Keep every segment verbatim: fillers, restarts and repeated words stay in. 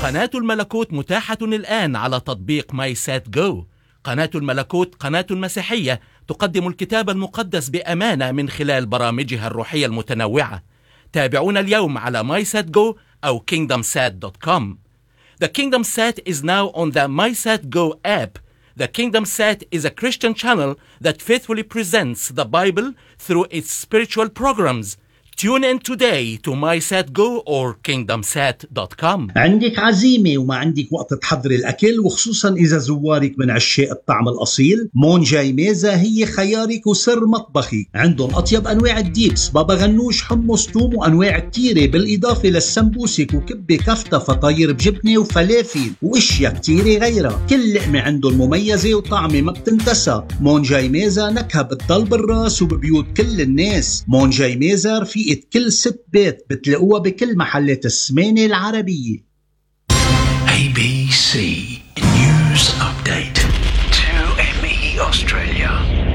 قناة الملكوت متاحة الآن على تطبيق ماي سات جو. قناة الملكوت قناة مسيحية تقدم الكتاب المقدس بأمانة من خلال برامجها الروحية المتنوعة. تابعونا اليوم على ماي سات جو أو كينغدم سات دوت كوم. The KingdomSat is now on the MySatGo app. The KingdomSat is a Christian channel that faithfully presents the Bible through its spiritual programs. Tune in today to MySatGo or kingdom sat dot com. عندك عزيمة وما عندك وقت تحضري الأكل، وخصوصا إذا زوارك من عشاق الطعم الأصيل، مون جاي ميزة هي خيارك وسر مطبخي. عندهم أطيب أنواع الديبس، بابا غنوش، حمص، توم، وأنواع كتيرة، بالإضافة للسمبوسك وكبة كفتة، فطاير بجبنة وفلافل وإشياء كتيرة غيرها. كل لقمة عندهم مميزة وطعمة ما بتنتسى. مون جاي ميزة نكهة بتضل بالراس وببيوت كل الناس. مون جاي ميزة رفيقة كل ست بيت، بتلاقوها بكل محلات السمانة العربية. A B C News Update to M E Australia.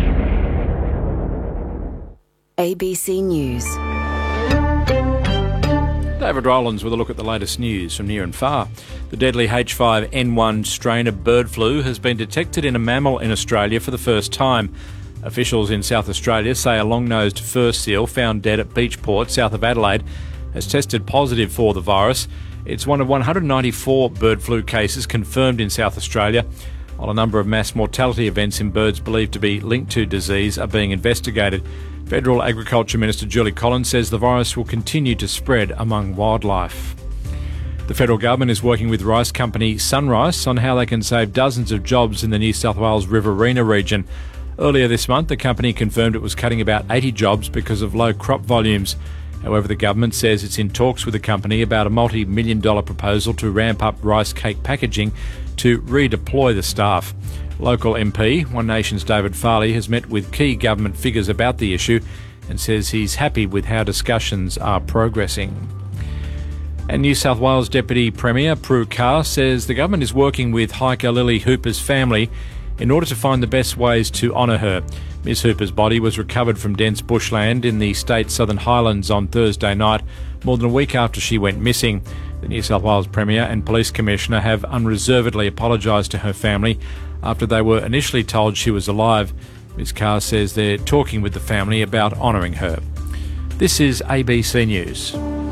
A B C News. David Rowlands with a look at the latest news from near and far. The deadly H five N one strain of bird flu has been detected in a mammal in Australia for the first time. Officials in South Australia say a long-nosed fur seal found dead at Beachport, south of Adelaide, has tested positive for the virus. It's one of one hundred ninety-four bird flu cases confirmed in South Australia, while a number of mass mortality events in birds believed to be linked to disease are being investigated. Federal Agriculture Minister Julie Collins says the virus will continue to spread among wildlife. The federal government is working with rice company Sunrice on how they can save dozens of jobs in the New South Wales Riverina region. Earlier this month, the company confirmed it was cutting about eighty jobs because of low crop volumes. However, the government says it's in talks with the company about a multi-million dollar proposal to ramp up rice cake packaging to redeploy the staff. Local M P, One Nation's David Farley, has met with key government figures about the issue and says he's happy with how discussions are progressing. And New South Wales Deputy Premier Prue Carr says the government is working with hiker Lily Hooper's family in order to find the best ways to honour her. Miss Hooper's body was recovered from dense bushland in the state's Southern Highlands on Thursday night, more than a week after she went missing. The New South Wales Premier and Police Commissioner have unreservedly apologised to her family after they were initially told she was alive. Miz Carr says they're talking with the family about honouring her. This is A B C News.